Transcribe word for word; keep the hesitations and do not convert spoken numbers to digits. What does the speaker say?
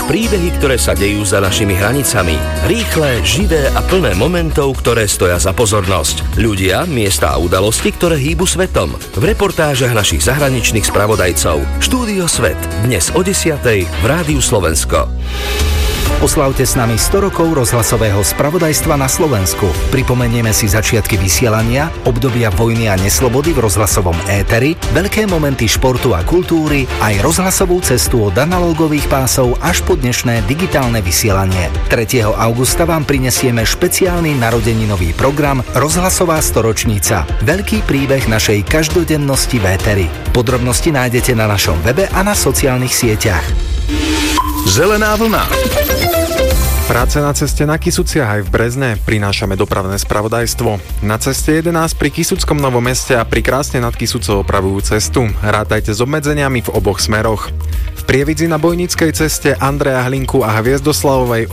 Príbehy, ktoré sa dejú za našimi hranicami. Rýchle, živé a plné momentov, ktoré stoja za pozornosť. Ľudia, miesta a udalosti, ktoré hýbu svetom. V reportážach našich zahraničných spravodajcov. Štúdio Svet. Dnes o desiatej v Rádiu Slovensko. Oslavte s nami sto rokov rozhlasového spravodajstva na Slovensku. Pripomenieme si začiatky vysielania, obdobia vojny a neslobody v rozhlasovom éteri, veľké momenty športu a kultúry, aj rozhlasovú cestu od analogových pásov až po dnešné digitálne vysielanie. tretieho augusta vám prinesieme špeciálny narodeninový program Rozhlasová storočnica. Veľký príbeh našej každodennosti v éteri. Podrobnosti nájdete na našom webe a na sociálnych sieťach. Zelená vlna. Práce na ceste na Kysuciach aj v Brezne prinášame dopravné spravodajstvo. Na ceste jedenásť pri Kysuckom Novom Meste a pri Krásne nad Kysucou opravujú cestu. Rátajte s obmedzeniami v oboch smeroch. V Prievidzi na Bojnickej ceste Andreja Hlinku a Hviezdoslavovej